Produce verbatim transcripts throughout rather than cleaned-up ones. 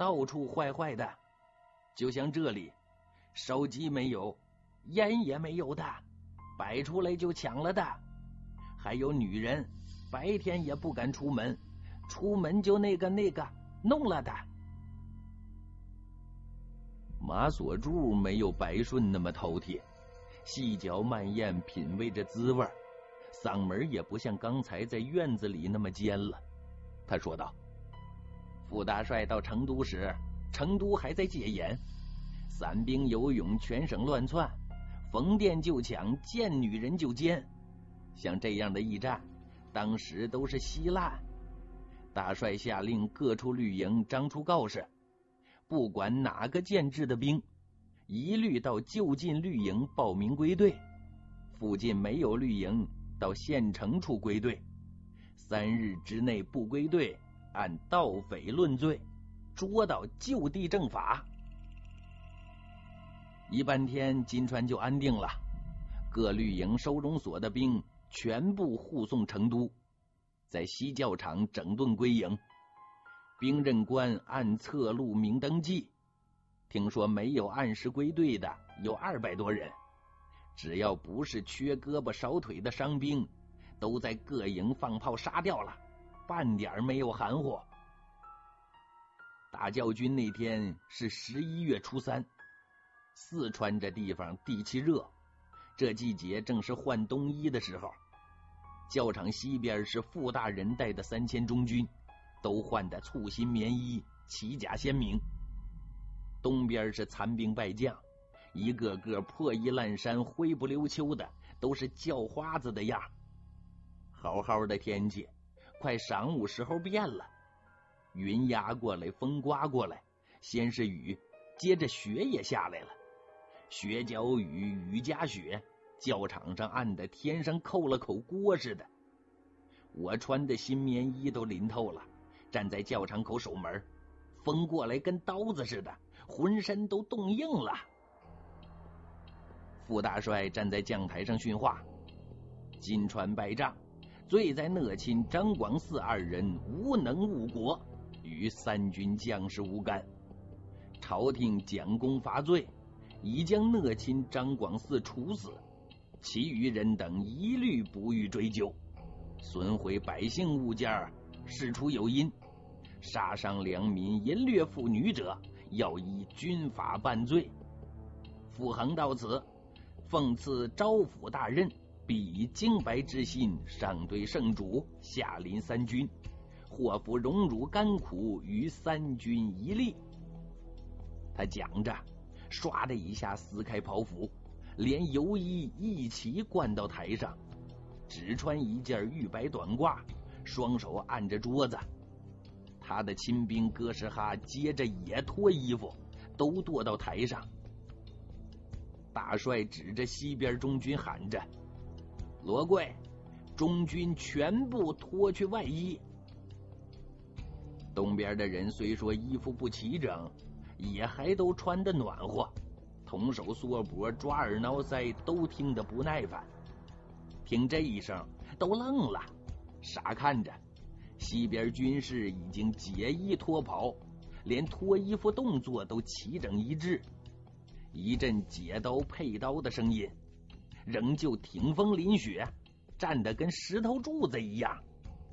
到处坏坏的，就像这里，手机没有，烟也没有的，摆出来就抢了的，还有女人白天也不敢出门，出门就那个那个弄了的。马锁柱没有白顺那么饕餮，细嚼慢咽品味着滋味，嗓门也不像刚才在院子里那么尖了。他说道：傅大帅到成都时，成都还在戒严，散兵游勇，全省乱窜，逢店就抢，见女人就奸。像这样的驿站，当时都是稀烂。大帅下令各处绿营张出告示，不管哪个建制的兵，一律到就近绿营报名归队，附近没有绿营，到县城处归队，三日之内不归队，按盗匪论罪，捉到就地正法。一半天，金川就安定了，各绿营收容所的兵全部护送成都，在西教场整顿归营。兵任官按册录名登记，听说没有按时归队的有二百多人，只要不是缺胳膊少腿的伤兵，都在各营放炮杀掉了，半点没有含糊。大教军那天是十一月初三，四川这地方地气热，这季节正是换冬衣的时候。教场西边是傅大人带的三千中军，都换的簇新棉衣，旗甲鲜明。东边是残兵败将，一个个破衣烂衫，灰不溜秋的，都是叫花子的样。好好的天气，快晌午时候变了，云压过来，风刮过来，先是雨，接着雪也下来了。雪搅雨，雨夹雪，教场上暗的天上扣了口锅似的。我穿的新棉衣都淋透了，站在教场口守门，风过来跟刀子似的，浑身都冻硬了。傅大帅站在将台上训话：金川败仗，罪在讷亲张广嗣二人无能误国，与三军将士无干。朝廷奖功罚罪，已将讷亲张广嗣处死，其余人等一律不予追究。损毁百姓物件，事出有因，杀伤良民、淫掠妇女者，要依军法办罪。傅恒到此，奉赐招抚大任，必以清白之心上对圣主，下临三军，祸福荣辱甘苦于三军一力。他讲着，唰的一下撕开袍服，连油衣一起灌到台上，只穿一件玉白短褂，双手按着桌子。他的亲兵哥什哈接着也脱衣服，都跺到台上。大帅指着西边中军喊着：罗贵，中军全部脱去外衣。东边的人虽说衣服不齐整，也还都穿得暖和，同手缩脖，抓耳挠腮，都听得不耐烦。听这一声都愣了，傻看着西边军士已经解衣脱袍，连脱衣服动作都齐整一致。一阵解刀配刀的声音，仍旧挺风凛雪，站得跟石头柱子一样。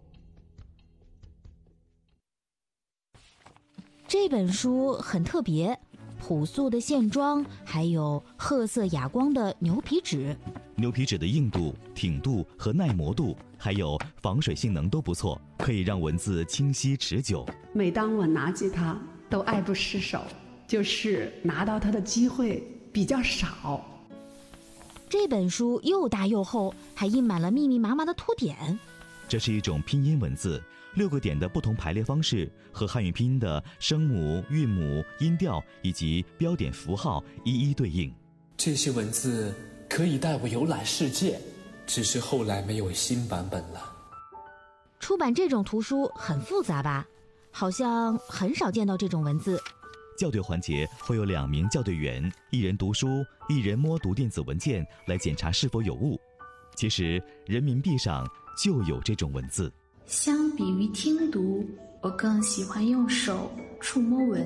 这本书很特别，朴素的线装，还有褐色哑光的牛皮纸。 牛皮纸的硬度、挺度和耐磨度，还有防水性能都不错，可以让文字清晰持久。 每当我拿起它，都爱不释手，就是拿到它的机会比较少。 这本书又大又厚，还印满了密密麻麻的图典。 这是一种拼音文字，六个点的不同排列方式和汉语拼音的声母、韵母、音调以及标点符号一一对应。 这些文字可以带我游览世界，只是后来没有新版本了。 出版这种图书很复杂吧？好像很少见到这种文字。 校对环节会有两名校对员，一人读书，一人摸读电子文件来检查是否有误。其实人民币上就有这种文字。 相比于听读，我更喜欢用手触摸文